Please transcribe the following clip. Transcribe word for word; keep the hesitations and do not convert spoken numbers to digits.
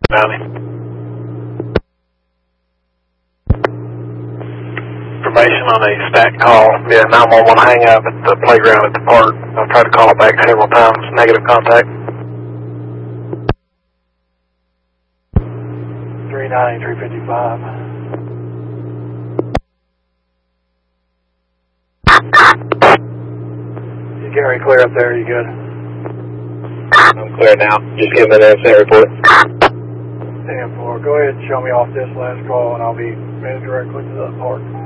Bounty. Information on a stack call. Yeah, nine one one hang up at the playground at the park. I've tried to call back several times. Negative contact. three ninety, three fifty-five. You Gary, clear up there. You good? I'm clear now. Just give me an incident report. ten four. Go ahead and show me off this last call, and I'll be headed directly to the park.